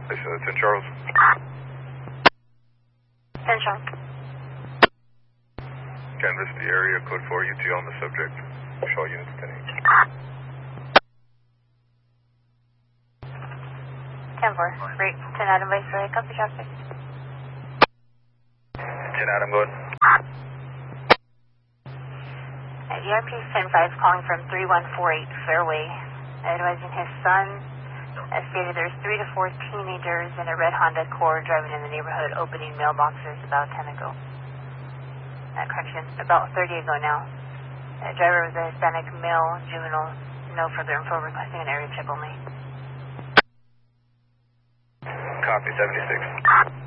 10 Charles. 10 Charles. Canvas the area, code 4 UT on the subject. Shaw units 10 each. 10-4. Great. 10 Adam Vice, right? Copy traffic. 10 Adam, go ahead. ERP 10-5 calling from 3148 Fairway, advising his son stated there's 3 to 4 teenagers in a red Honda Accord driving in the neighborhood opening mailboxes about 10 ago. Correction, about 30 ago now. Driver was a Hispanic male, juvenile, no further info, requesting an area check only. Copy 76.